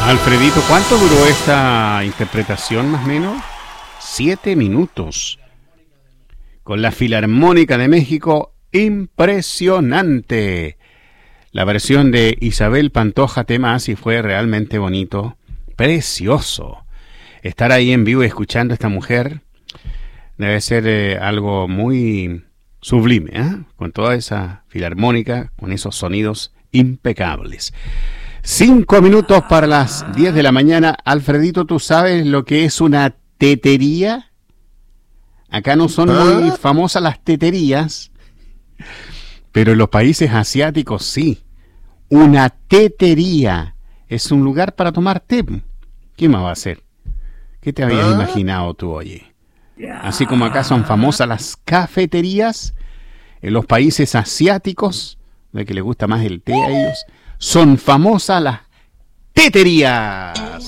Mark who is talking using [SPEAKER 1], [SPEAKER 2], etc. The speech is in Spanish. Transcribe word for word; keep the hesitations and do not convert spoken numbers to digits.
[SPEAKER 1] Alfredito, ¿cuánto duró esta interpretación más o menos? Siete minutos. Con la Filarmónica de México, impresionante. La versión de Isabel Pantoja Temasi fue realmente bonito, precioso. Estar ahí en vivo escuchando a esta mujer debe ser eh, algo muy sublime, ¿eh? Con toda esa filarmónica, con esos sonidos impecables. Cinco minutos para las diez de la mañana. Alfredito, ¿tú sabes lo que es una tetería? Acá no son muy famosas las teterías, pero en los países asiáticos sí. Una tetería es un lugar para tomar té. ¿Qué más va a ser? ¿Qué te habías imaginado tú, oye? Así como acá son famosas las cafeterías, en los países asiáticos, de que les gusta más el té a ellos, son famosas las teterías.